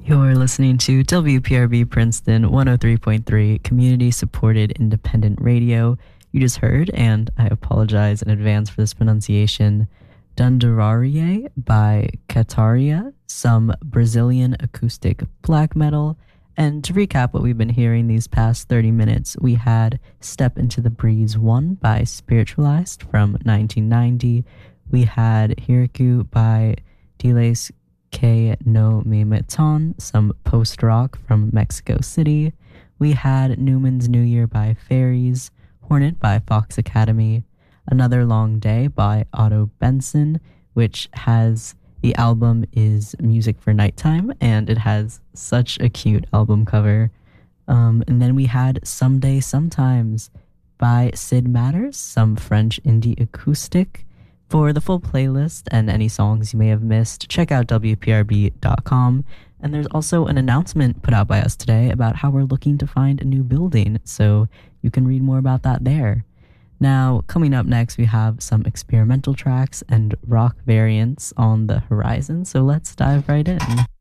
You're listening to WPRB Princeton 103.3 community supported independent radio. You just heard, and I apologize in advance for this pronunciation, Dundararie by Kataria, some Brazilian acoustic black metal. And to recap what we've been hearing these past 30 minutes, we had Step Into the Breeze 1 by Spiritualized from 1990. We had Hiraku by Diles Que No Me Meton, some post-rock from Mexico City. We had Newman's New Year by Fairies, Hornet by Fox Academy, Another Long Day by Otto Benson, which has, the album is Music for Nighttime, and it has such a cute album cover. And then we had Someday Sometimes by Sid Matters, some French indie acoustic. For the full playlist and any songs you may have missed, check out WPRB.com. And there's also an announcement put out by us today about how we're looking to find a new building, so you can read more about that there. Now, coming up next, we have some experimental tracks and rock variants on the horizon, so let's dive right in.